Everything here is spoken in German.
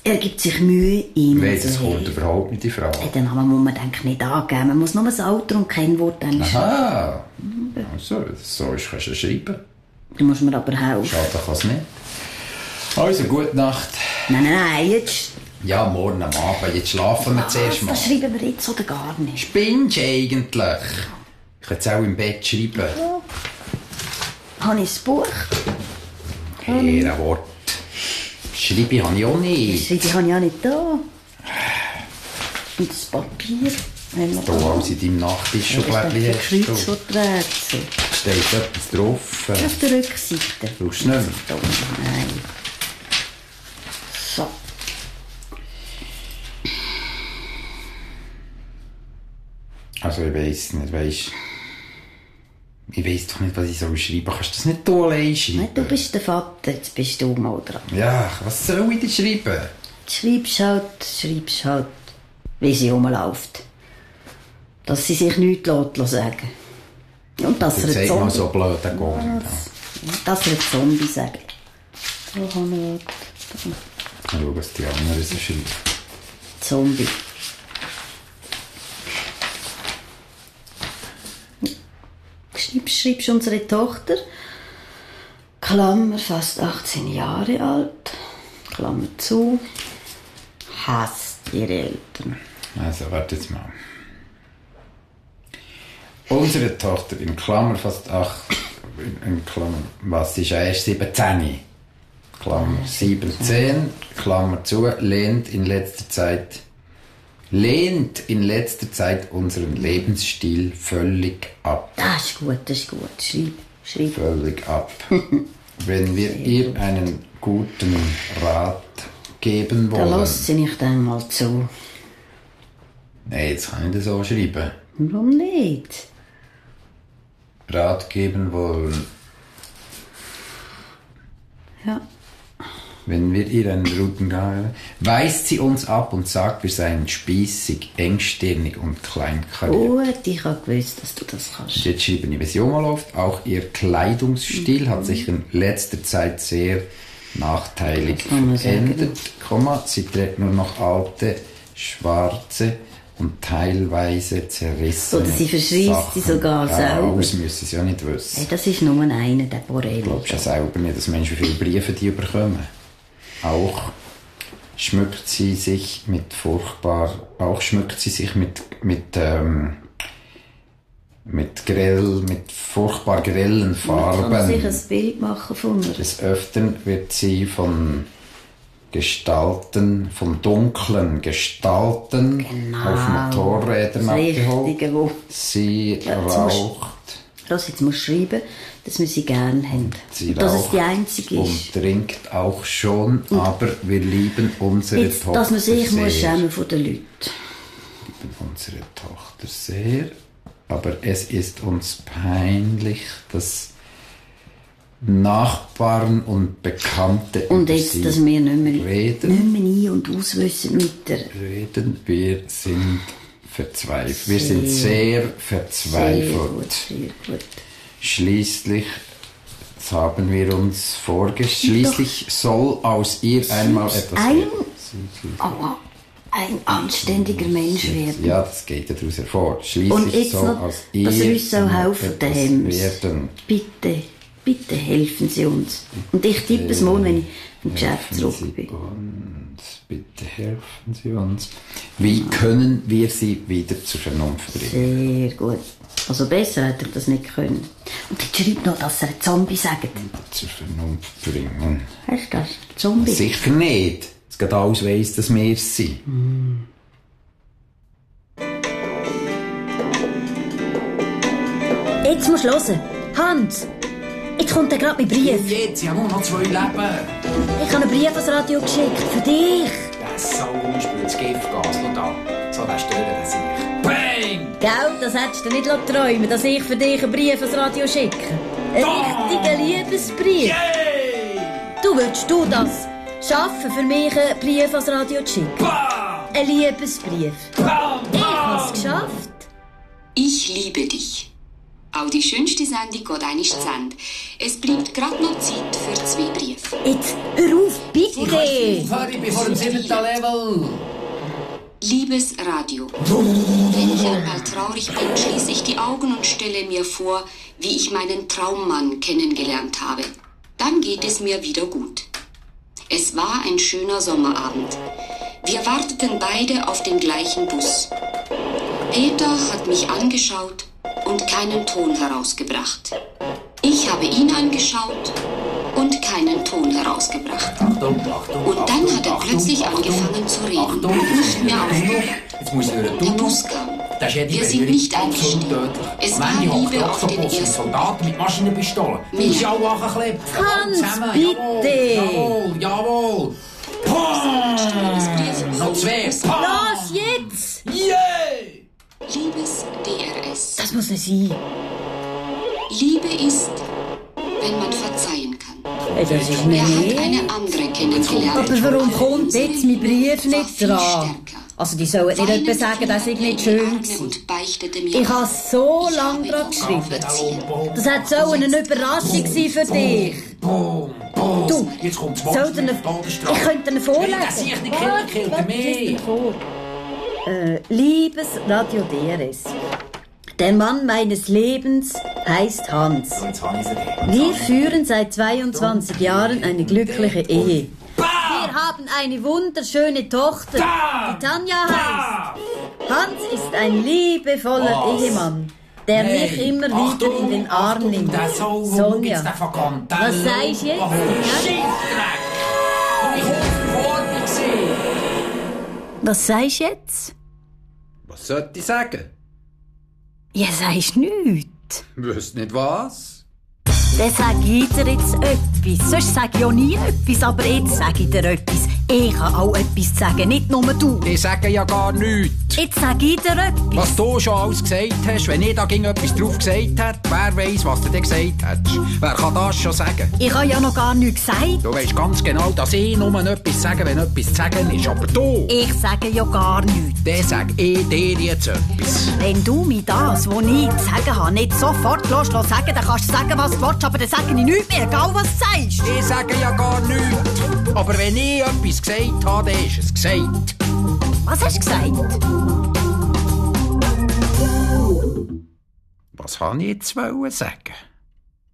Er gibt sich Mühe, ihm Nein, das kommt überhaupt nicht in Frage. Den Namen muss man denke ich, nicht angeben. Man muss nur das Alter und Kennwort schreiben. Aha. Also, so ist, kannst du schreiben. Du musst mir aber helfen. Schade kann es nicht. Also, gute Nacht. Nein, jetzt... Ja, morgen am Abend. Jetzt schlafen wir zuerst mal. Das schreiben wir jetzt oder gar nicht. Spinnst du eigentlich? Ich kann jetzt auch im Bett schreiben. Ja. Habe ich das Buch? Ein Wort. Schreibe habe ich auch nicht. Schreibe habe ich auch nicht da. Und das Papier. Da alles in deinem Nachttischschublade hast du. Kreuzworträtsel. Steht etwas drauf. Auf der Rückseite. Brauchst du nicht mehr? Nein. So. Also ich weiss nicht, weisst. Ich weiss doch nicht, was ich schreiben soll. Kannst du das nicht du allein schreiben? Nein, du bist der Vater, jetzt bist du mal dran. Ja, was soll ich denn schreiben? Schreibst halt, wie sie rumläuft. Dass sie sich nichts sagen lässt. Und dass Jetzt er ein sag mal Zombie... so blöd, der Gordon. Dass er ein Zombie sagt. So kann man... Schau, was die anderen so schreiben. Zombie. Schreibst unsere Tochter, Klammer, fast 18 Jahre alt, Klammer zu, hasst ihre Eltern. Also, warte jetzt mal. Unsere Tochter, in Klammer fast 8, in Klammer, was ist erst 17? Klammer 17, Klammer zu, lehnt in letzter Zeit unseren Lebensstil völlig ab. Das ist gut. Schreib. Völlig ab. Wenn wir ihr einen guten Rat geben wollen... Da lässt sie nicht einmal zu. Nein, jetzt kann ich das so schreiben. Warum nicht? Rat geben wollen. Ja. Wenn wir ihr einen guten Rat... Weist sie uns ab und sagt, wir seien spießig, engstirnig und kleinkariert. Gut, ich habe gewusst, dass du das kannst. Jetzt schreibe ich, wie sie rumläuft. Auch ihr Kleidungsstil hat sich in letzter Zeit sehr nachteilig verändert. Sie trägt nur noch alte, schwarze und teilweise zerrissene Oder sie verschreisst sie sogar selber. Das müssen sie ja nicht wissen. Hey, das ist nur einer, der Borelli. Glaubst du ja selber nicht, dass Menschen wie viele Briefe die bekommen? Auch schmückt sie sich mit furchtbar grellen Farben. Man kann sich ein Bild machen von mir. Des Öfteren wird sie von dunklen Gestalten auf Motorrädern abgeholt. Sie raucht. Jetzt musst du schreiben, dass wir sie gerne haben. Dass es die einzige ist. Und trinkt auch schon, aber wir lieben unsere jetzt, Tochter dass man sich sehr. Muss schämen von den Leuten. Wir lieben unsere Tochter sehr, aber es ist uns peinlich, dass Nachbarn und Bekannte und jetzt, dass wir nicht mehr ein- und auswissen mit der... Wir sind verzweifelt. Wir sind sehr verzweifelt. Sehr gut. Schließlich haben wir uns vorgestellt, schließlich soll aus ihr einmal etwas werden. Ein anständiger Mensch werden. Ja, das geht daraus hervor. Schließlich und jetzt soll noch, aus ihr dass er uns so helfen daheim. werden. Bitte helfen Sie uns. Und ich tippe es morgen, wenn ich im Geschäft zurück bin. Bitte helfen Sie uns. Wie können wir sie wieder zur Vernunft bringen? Sehr gut. Also besser hätte er das nicht können. Und jetzt schreibt noch, dass er ein Zombie sagt. Zur Vernunft bringen. Hast du das? Zombie? Sicher nicht. Es geht alles weiss, dass wir es sind. Jetzt musst du hören. Hans, jetzt kommt gerade mein Brief. Jetzt, ich habe nur noch 2 Leben. Ich habe einen Brief ans Radio geschickt. Für dich. Das Sau spürt das Giftgas. Schau da. So, der stören das sich. Bang! Gell, das hättest du nicht träumen, dass ich für dich einen Brief ans Radio schicke. Ein richtiger Liebesbrief. Yay! Würdest du das schaffen, für mich einen Brief ans Radio zu schicken? Bam! Ein Liebesbrief. Bam! Ich habe es geschafft. Ich liebe dich. Auch die schönste Sendung geht einmal zu Ende. Es bleibt gerade noch Zeit für 2 Briefe. Jetzt, hör auf, bitte! Ich bin vor dem 7. Level. Liebes Radio, wenn ich einmal traurig bin, schließe ich die Augen und stelle mir vor, wie ich meinen Traummann kennengelernt habe. Dann geht es mir wieder gut. Es war ein schöner Sommerabend. Wir warteten beide auf den gleichen Bus. Peter hat mich angeschaut und keinen Ton herausgebracht. Ich habe ihn angeschaut und keinen Ton herausgebracht. Achtung, Und dann hat er plötzlich angefangen zu reden. Nicht mehr aufgehört. Jetzt muss ich hören. Der Bus kam. Das ist jede Wir sind Berührung nicht absolut eingestiegen. tödlich. Es war Manche Liebe hockt auf den Oktopus, ein ersten Soldat mit Maschinenpistolen. Du musst ja auch ankleben. Hans, bitte! Jawohl. Pum! Noch 2. Pum! Los, jetzt! Yeah! Liebes DRS. Das muss nicht sein. Liebe ist, wenn man verzeihen kann. Hey, das ist Er hat nicht. eine andere kennengelernt. Aber warum kommt jetzt mein Brief War nicht viel dran? stärker. Also, die sollen nicht etwa sagen, das sei nicht schön gewesen. Und beichtete mir Ich habe so Ich lange habe dran geschrieben. Bum, Das hat so eine Überraschung sein für dich. bum, bum. Du, Jetzt kommt das soll Wort dir mit eine, Todesstrafe. ich könnte dir vorlesen. Nein, das sehe ich nicht, Warte, Kinder, warte, mehr. ich lese dir vor. Liebes Radio DRS, der Mann meines Lebens heißt Hans. Jetzt habe ich sie. Wir führen seit 22 Jahren eine glückliche Ehe. Wir haben eine wunderschöne Tochter, die Tanja heißt. Hans ist ein liebevoller Was? Ehemann, der mich immer wieder in den Arm nimmt. Sonja, was sagst du jetzt? Was sagst du jetzt? Was sollte ich sagen? Ja, sagst nichts. Wüsst nicht was? Dann sag ich dir jetzt etwas. Sonst sag ich auch nie etwas, aber jetzt sag ich dir etwas. Ich kann auch etwas sagen, nicht nur du. Ich sage ja gar nichts. Jetzt sag ich dir etwas. Was du schon alles gesagt hast, wenn ich da ging etwas drauf gesagt hätte, wer weiss, was du dir gesagt hättest? Wer kann das schon sagen? Ich habe ja noch gar nichts gesagt. Du weisst ganz genau, dass ich nur etwas sage, wenn etwas zu sagen ist. Aber du, Ich sage ja gar nichts. dann sag ich dir jetzt etwas. Wenn du mir das, was ich zu sagen habe, nicht sofort sagen lässt, dann kannst du sagen, was du willst, aber dann sage ich nichts mehr, egal was du sagst. Ich sage ja gar nichts. Aber wenn ich etwas gesagt habe, dann ist es gesagt. Was hast du gesagt? Was wollte ich jetzt sagen?